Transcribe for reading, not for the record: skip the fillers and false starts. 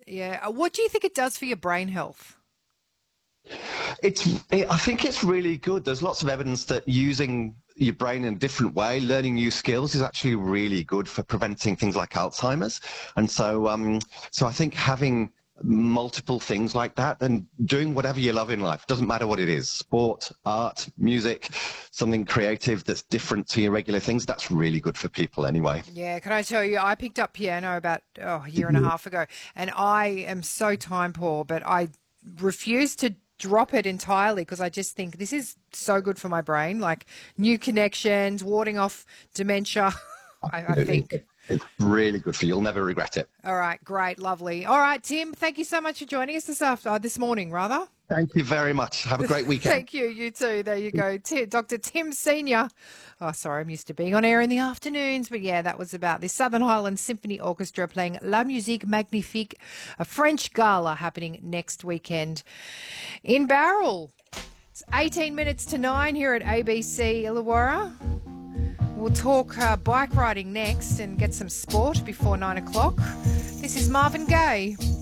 Yeah. What do you think it does for your brain health? I think it's really good. There's lots of evidence that using your brain in a different way, learning new skills, is actually really good for preventing things like Alzheimer's. And so I think having multiple things like that and doing whatever you love in life, doesn't matter what it is, sport, art, music, something creative that's different to your regular things, that's really good for people anyway. Yeah, can I tell you, I picked up piano about a year and a half ago, and I am so time poor, but I refuse to drop it entirely because I just think this is so good for my brain, like new connections, warding off dementia. I think. It's really good for you. You'll never regret it. All right, great, lovely. All right, Tim, thank you so much for joining us this morning, rather. Thank you very much. Have a great weekend. Thank you. You too. There you go. Dr. Tim Senior. Oh, sorry, I'm used to being on air in the afternoons, but yeah, that was about the Southern Highlands Symphony Orchestra playing La Musique Magnifique, a French gala happening next weekend in Barrel. It's 18 minutes to 9 here at ABC Illawarra. We'll talk bike riding next and get some sport before 9 o'clock. This is Marvin Gaye.